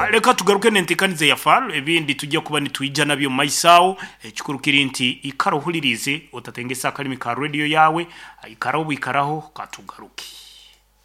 Kaleka tugaruke nentekanize ya fal ebindi tujja kuba nituyija nabyo maisawo ekikuru kiri nti ikarohulirize otatengesa kalimi ka radio yawe ikaraho bikaraho katugaruke.